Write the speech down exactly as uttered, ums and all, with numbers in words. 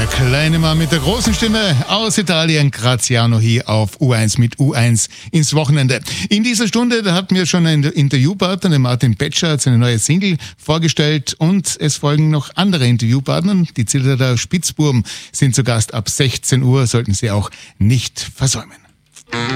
kleine Mann mit der großen Stimme aus Italien, Graziano, hier auf U eins mit U eins ins Wochenende. In dieser Stunde, da hat mir schon ein Interviewpartner, der Martin Petscher, hat seine neue Single vorgestellt und es folgen noch andere Interviewpartner. Die Zillertaler Spitzbuben sind zu Gast ab sechzehn Uhr, sollten Sie auch nicht versäumen.